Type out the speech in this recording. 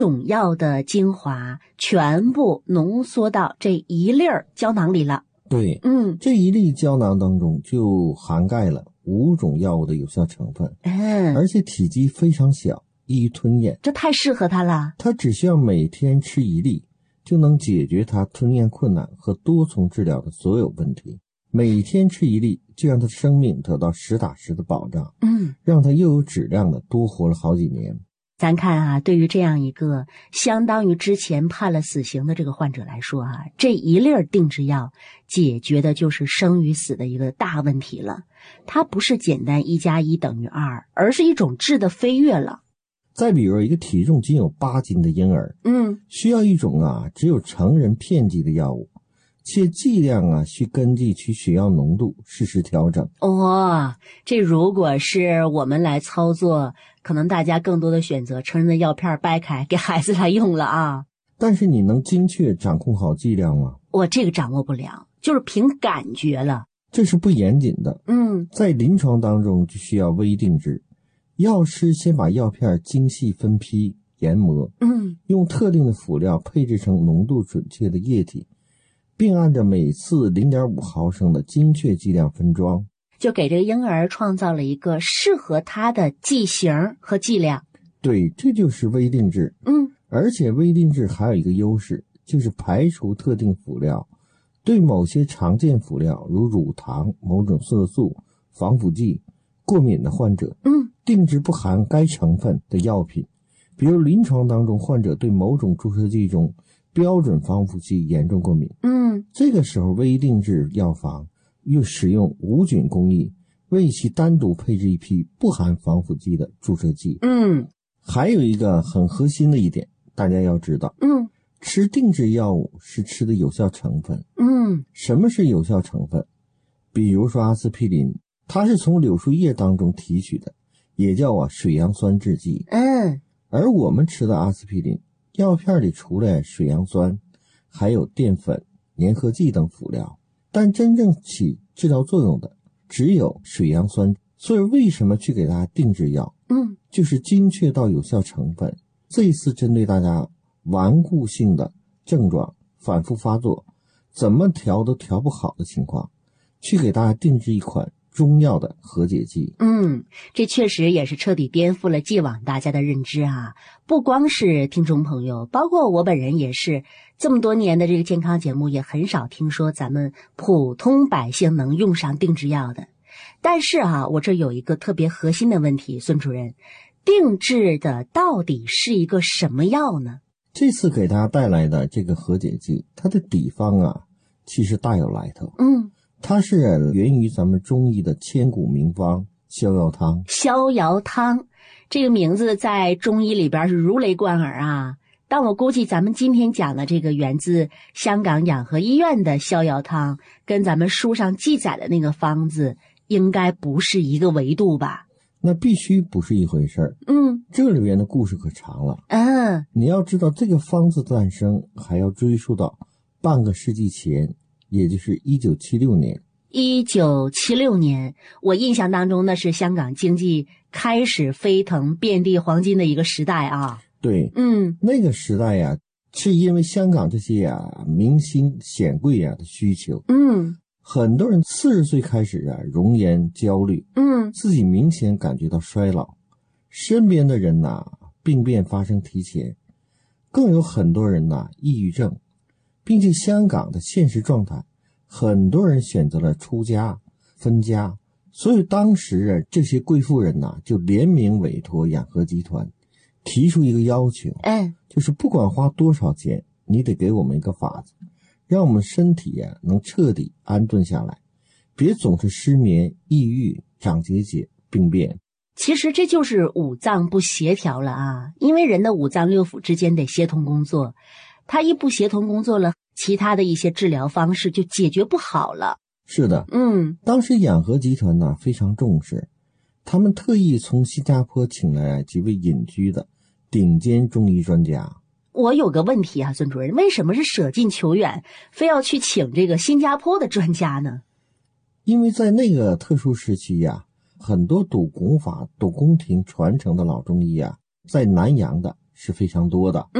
种药的精华全部浓缩到这一粒胶囊里了。 对，这一粒胶囊当中就涵盖了5种药物的有效成分，而且体积非常小，易于吞咽， 这太适合他了。 他只需要每天吃1粒，就能解决他吞咽困难和多重治疗的所有问题。每天吃1粒，就让他的生命得到实打实的保障，让他又有质量的多活了好几年。 咱看啊，对于这样一个相当于之前判了死刑的这个患者来说啊，这一粒定制药解决的就是生与死的一个大问题了。它不是简单1+1等于2，而是一种质的飞跃了。 再比如一个体重仅有8斤的婴儿，需要一种只有成人片剂的药物，且剂量需根据其血药浓度适时调整。 这如果是我们来操作，可能大家更多的选择成人的药片掰开给孩子来用了啊。 但是你能精确掌控好剂量吗？ 我这个掌握不了，就是凭感觉了。 这是不严谨的。在临床当中就需要微定制，药师先把药片精细分批研磨，用特定的辅料配制成浓度准确的液体，并按照每次 0.5 毫升的精确剂量分装， 就给这个婴儿创造了一个适合他的剂型和剂量。 对，这就是微定制。而且微定制还有一个优势，就是排除特定辅料，对某些常见辅料如乳糖、某种色素、防腐剂过敏的患者，定制不含该成分的药品。比如临床当中患者对某种注射剂中标准防腐剂严重过敏，这个时候微定制药房又使用无菌工艺为其单独配置一批不含防腐剂的注射剂。还有一个很核心的一点，大家要知道，吃定制药物是吃的有效成分。什么是有效成分？比如说阿司匹林，它是从柳树叶当中提取的，也叫水杨酸制剂。而我们吃的阿司匹林药片里除了水杨酸，还有淀粉、粘合剂等辅料，但真正起治疗作用的只有水杨酸。所以为什么去给大家定制药？就是精确到有效成分。这一次针对大家顽固性的症状反复发作，怎么调都调不好的情况，去给大家定制一款中药的和解剂。 这确实也是彻底颠覆了既往大家的认知啊！不光是听众朋友，包括我本人也是，这么多年的这个健康节目也很少听说咱们普通百姓能用上定制药的。但是我这有一个特别核心的问题，孙主任，定制的到底是一个什么药呢？ 这次给大家带来的这个和解剂，它的底方其实大有来头。它是源于咱们中医的千古名方逍遥汤。 逍遥汤这个名字在中医里边是如雷贯耳啊，但我估计咱们今天讲的这个源自香港养和医院的逍遥汤，跟咱们书上记载的那个方子应该不是一个维度吧？ 那必须不是一回事儿。这里边的故事可长了。你要知道这个方子诞生还要追溯到半个世纪前，也就是1976年。 1976年，我印象当中那是香港经济开始飞腾遍地黄金的一个时代啊。 对，那个时代是因为香港这些明星显贵的需求。很多人40岁开始容颜焦虑，自己明显感觉到衰老，身边的人病变发生提前，更有很多人抑郁症，并且香港的现实状态，很多人选择了出家分家，所以当时这些贵妇人就联名委托养和集团提出一个要求，就是不管花多少钱，你得给我们一个法子，让我们身体能彻底安顿下来，别总是失眠、抑郁、长结节、病变。 其实这就是五脏不协调了因为人的五脏六腑之间得协同工作，它一不协同工作了，其他的一些治疗方式就解决不好了。 是的，当时养和集团非常重视，他们特意从新加坡请来几位隐居的顶尖中医专家。 我有个问题孙主任，为什么是舍近求远，非要去请这个新加坡的专家呢？ 因为在那个特殊时期很多懂功法、懂宫廷传承的老中医在南洋的是非常多的。